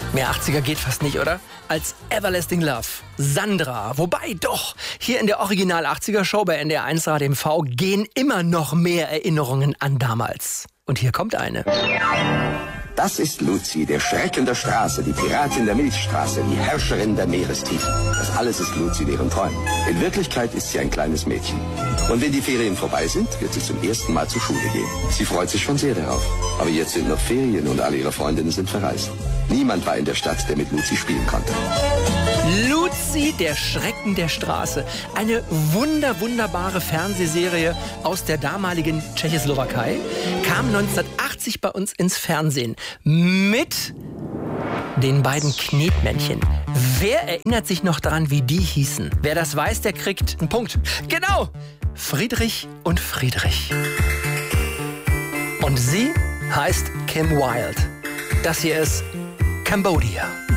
Mehr 80er geht fast nicht, oder? Als Everlasting Love, Sandra. Wobei doch, hier in der Original 80er Show bei NDR 1 Radio MV gehen immer noch mehr Erinnerungen an damals. Und hier kommt eine. Das ist Luzi, der Schrecken der Straße, die Piratin der Milchstraße, die Herrscherin der Meerestiefen. Das alles ist Luzi in ihren Träumen. In Wirklichkeit ist sie ein kleines Mädchen. Und wenn die Ferien vorbei sind, wird sie zum ersten Mal zur Schule gehen. Sie freut sich schon sehr darauf. Aber jetzt sind noch Ferien und alle ihre Freundinnen sind verreist. Niemand war in der Stadt, der mit Luzi spielen konnte. Luzi, der Schrecken der Straße. Eine wunderbare Fernsehserie aus der damaligen Tschechoslowakei. Kam 1980 bei uns ins Fernsehen mit den beiden Knetmännchen. Wer erinnert sich noch daran, wie die hießen? Wer das weiß, der kriegt einen Punkt. Genau! Friedrich und Friedrich. Und sie heißt Kim Wilde. Das hier ist Cambodia.